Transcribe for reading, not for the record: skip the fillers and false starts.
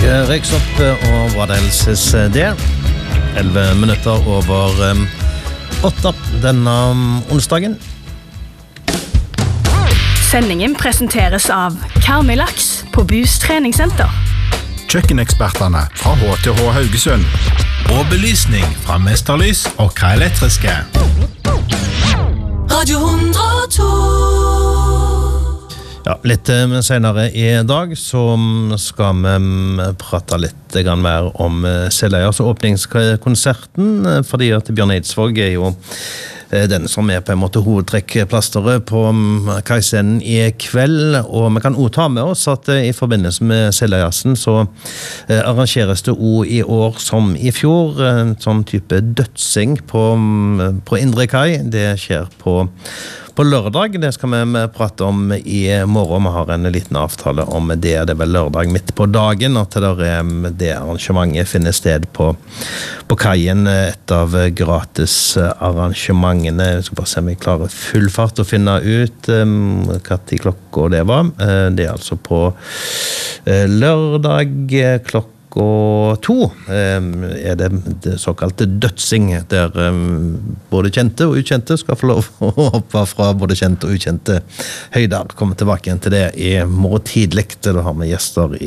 Røyksopp og What Else Is There 11 minutter over 8 denne onsdagen. Sendingen presenteres av Karmøy-laks på Bus treningssenter. Kjøkkenekspertene fra HTH Haugesund. Og belysning fra Mesterlys og Kra Elektriske. Radio 102. Ja, litt senere i dag så skal vi prate litt mer om Seløyas åpningskonserten, fordi at Bjørn Eidsvåg jo den som på en måte hovedtrekkplasteret på kaiscenen i kveld, og vi kan også ta med oss at i forbindelse med Seløyasen så arrangeres det også i år som i fjor en sånn type dødsing på Indre Kai. Det skjer på lørdag. Det skal vi prate om i morgen. Vi har en liten avtale om det. Det vel lørdag midt på dagen at det arrangementet finner sted på kaien, et av gratis arrangementene. Jeg skal bare se om vi klarer full fart å finne ut hva tid klokka det var. Det altså på lørdag klokka 2 det såkalte dødsing, der både kjente og ukjente skal få lov å hoppe fra både kjente og ukjente høyder. Kommer tilbake igjen til det i morgen tidlig, da har vi gjester